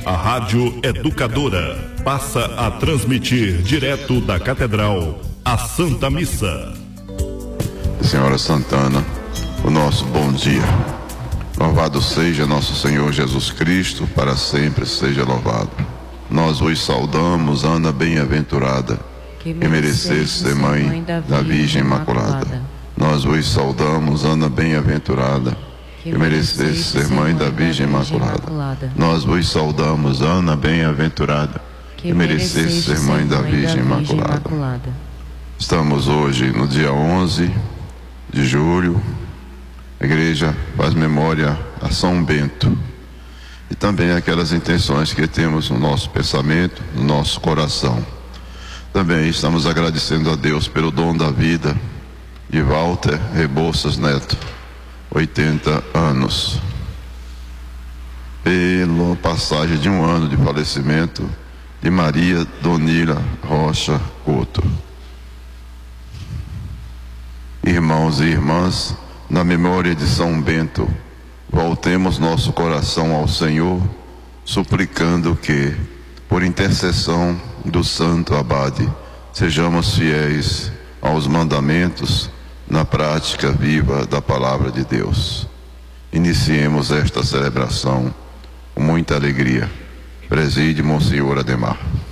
A Rádio Educadora passa a transmitir direto da Catedral a Santa Missa. Senhora Santana, o nosso bom dia. Louvado seja nosso Senhor Jesus Cristo, para sempre seja louvado. Nós vos saudamos, Ana bem-aventurada, que merecesse ser mãe da Virgem Imaculada. Nós vos saudamos, Ana bem-aventurada, que merecesse ser mãe da Virgem Imaculada. Nós vos saudamos, Ana bem-aventurada, que merecesse ser mãe da Virgem Imaculada. Estamos hoje no dia 11 de julho. A igreja faz memória a São Bento e também aquelas intenções que temos no nosso pensamento, no nosso coração. Também estamos agradecendo a Deus pelo dom da vida de Walter Rebouças Neto, 80 anos, pela passagem de um ano de falecimento de Maria Donila Rocha Couto. Irmãos e irmãs, na memória de São Bento, voltemos nosso coração ao Senhor, suplicando que, por intercessão do Santo Abade, sejamos fiéis aos mandamentos na prática viva da Palavra de Deus. Iniciemos esta celebração com muita alegria. Preside Monsenhor Ademar.